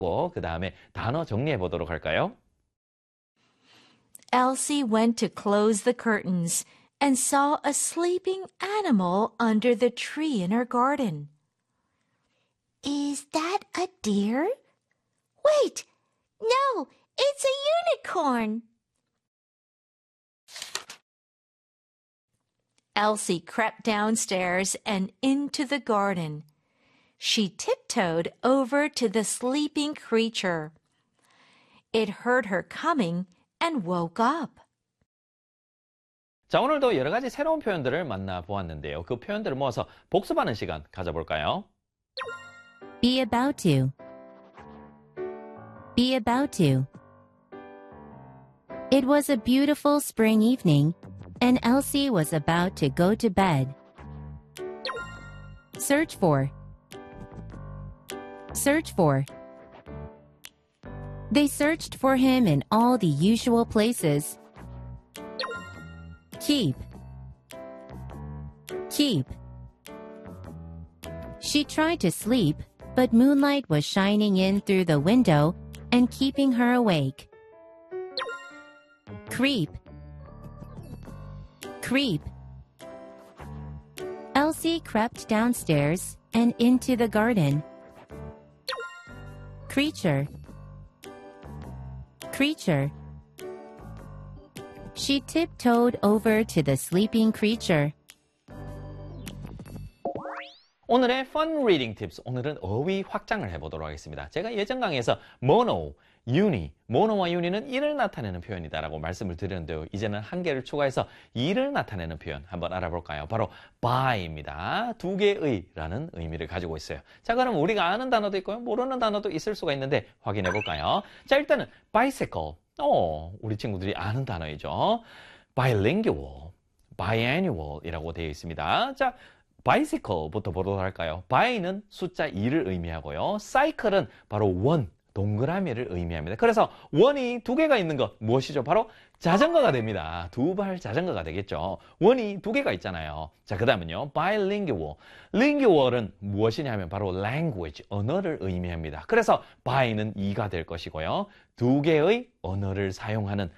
그 다음에 단어 정리해 보도록 할까요? Elsie went to close the curtains and saw a sleeping animal under the tree in her garden. Is that a deer? Wait! No, it's a unicorn! Elsie crept downstairs and into the garden. She tiptoed over to the sleeping creature. It heard her coming and woke up. 자, 오늘도 여러 가지 새로운 표현들을 만나보았는데요. 그 표현들을 모아서 복습하는 시간 가져볼까요? Be about to. Be about to. It was a beautiful spring evening, and Elsie was about to go to bed. Search for. Search for. They searched for him in all the usual places. Keep. Keep. She tried to sleep, but moonlight was shining in through the window and keeping her awake. Creep. Creep. Elsie crept downstairs and into the garden. Creature. Creature. She tiptoed over to the sleeping creature. 오늘의 Fun Reading Tips, 오늘은 어휘 확장을 해보도록 하겠습니다. 제가 예전 강의에서 mono, uni, mono와 uni는 일을 나타내는 표현이다라고 말씀을 드렸는데요. 이제는 한 개를 추가해서 일을 나타내는 표현 한번 알아볼까요? 바로 by입니다. 두 개의라는 의미를 가지고 있어요. 자, 그럼 우리가 아는 단어도 있고요. 모르는 단어도 있을 수가 있는데 확인해 볼까요? 자, 일단은 bicycle. 우리 친구들이 아는 단어이죠. bilingual, biannual이라고 되어 있습니다. 자, bicycle부터 보도록 할까요? by는 숫자 2를 의미하고요. cycle은 바로 원, 동그라미를 의미합니다. 그래서 원이 두 개가 있는 것 무엇이죠? 바로 자전거가 됩니다. 두 발 자전거가 되겠죠. 원이 두 개가 있잖아요. 자, 그 다음은요. bilingual. lingual은 무엇이냐 하면 바로 language, 언어를 의미합니다. 그래서 by는 2가 될 것이고요. 두 개의 언어를 사용하는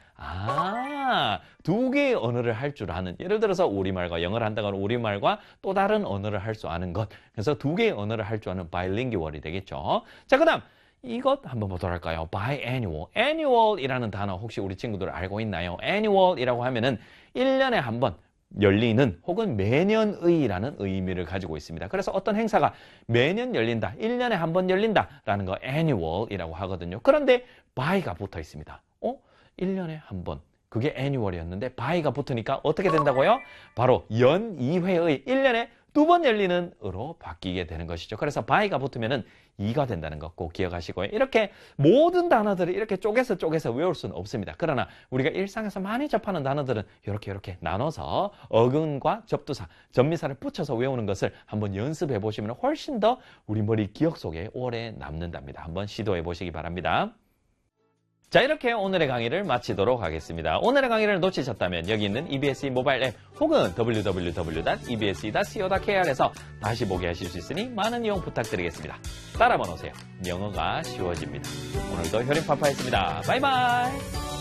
두 개의 언어를 할 줄 아는, 예를 들어서 우리말과 영어를 한다거나 우리말과 또 다른 언어를 할 수 아는 것. 그래서 두 개의 언어를 할 줄 아는 bilingual이 되겠죠. 자, 그 다음 이것 한번 보도록 할까요? biannual. annual이라는 단어 혹시 우리 친구들 알고 있나요? annual이라고 하면은 1년에 한 번 열리는 혹은 매년의라는 의미를 가지고 있습니다. 그래서 어떤 행사가 매년 열린다, 1년에 한 번 열린다라는 거 annual이라고 하거든요. 그런데 by가 붙어 있습니다. 1년에 한 번. 그게 annual이었는데 by가 붙으니까 어떻게 된다고요? 바로 연이회의 1년에 2번 열리는 으로 바뀌게 되는 것이죠. 그래서 by가 붙으면은 2가 된다는 것 꼭 기억하시고요. 이렇게 모든 단어들을 이렇게 쪼개서 외울 수는 없습니다. 그러나 우리가 일상에서 많이 접하는 단어들은 이렇게 나눠서 어근과 접두사, 접미사를 붙여서 외우는 것을 한번 연습해 보시면 훨씬 더 우리 머리 기억 속에 오래 남는답니다. 한번 시도해 보시기 바랍니다. 자, 이렇게 오늘의 강의를 마치도록 하겠습니다. 오늘의 강의를 놓치셨다면 여기 있는 EBS 모바일 앱 혹은 www.ebs.co.kr에서 다시 보게 하실 수 있으니 많은 이용 부탁드리겠습니다. 따라만 오세요. 영어가 쉬워집니다. 오늘도 효림파파였습니다. 바이바이.